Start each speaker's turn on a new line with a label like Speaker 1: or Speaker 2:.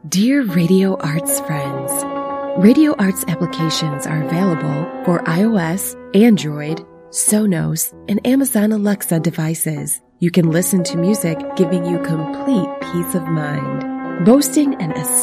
Speaker 1: Dear Radio Arts friends, Radio Arts applications are available for iOS, Android, Sonos, and Amazon Alexa devices. You can listen to music giving you complete peace of mind. Boasting an